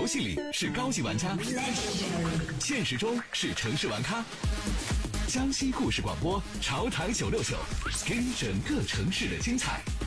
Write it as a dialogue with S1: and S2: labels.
S1: 戏里是高级玩家，现实中是城市玩咖。江西故事广播，潮台969，给你整个城市的精彩。